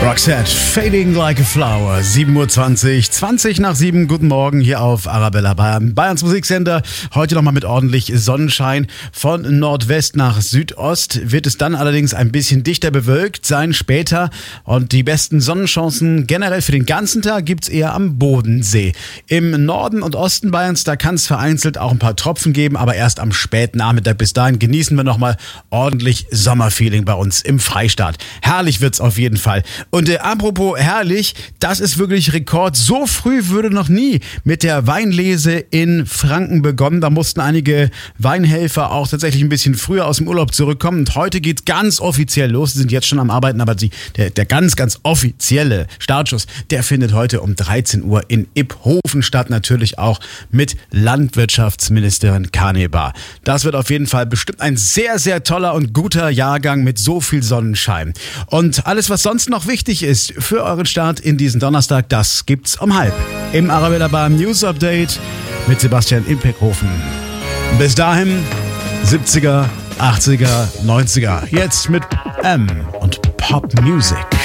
Roxette, Fading Like a Flower, 7:20 Uhr, 20 nach 7, guten Morgen hier auf Arabella Bayern. Bayerns Musiksender, heute nochmal mit ordentlich Sonnenschein. Von Nordwest nach Südost wird es dann allerdings ein bisschen dichter bewölkt sein später. Und die besten Sonnenchancen generell für den ganzen Tag gibt's eher am Bodensee. Im Norden und Osten Bayerns, da kann es vereinzelt auch ein paar Tropfen geben, aber erst am späten Nachmittag. Bis dahin genießen wir nochmal ordentlich Sommerfeeling bei uns im Freistaat. Herrlich wird's auf jeden Fall. Und apropos herrlich, das ist wirklich Rekord. So früh würde noch nie mit der Weinlese in Franken begonnen. Da mussten einige Weinhelfer auch tatsächlich ein bisschen früher aus dem Urlaub zurückkommen. Und heute geht's ganz offiziell los. Sie sind jetzt schon am Arbeiten, aber der ganz offizielle Startschuss, der findet heute um 13 Uhr in Iphofen statt. Natürlich auch mit Landwirtschaftsministerin Kanebar. Das wird auf jeden Fall bestimmt ein sehr, sehr toller und guter Jahrgang mit so viel Sonnenschein. Und alles, was sonst noch wichtig ist für euren Start in diesen Donnerstag, das gibt's um 12:30 im Arabella Bayern News Update mit Sebastian in Peckhofen. Bis dahin 70er, 80er, 90er. Jetzt mit M und Pop Music.